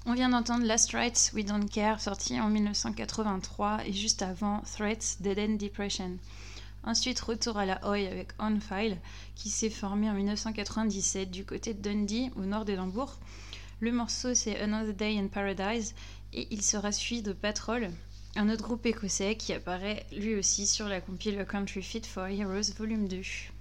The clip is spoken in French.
On vient d'entendre Last Rites We Don't Care, sorti en 1983, et juste avant Threats Dead End Depression. Ensuite, retour à la Oi avec On File, qui s'est formé en 1997 du côté de Dundee, au nord d'Édimbourg. Le morceau, c'est Another Day in Paradise, et il sera suivi de Patrol, un autre groupe écossais qui apparaît lui aussi sur la compile A Country Fit for Heroes Volume 2.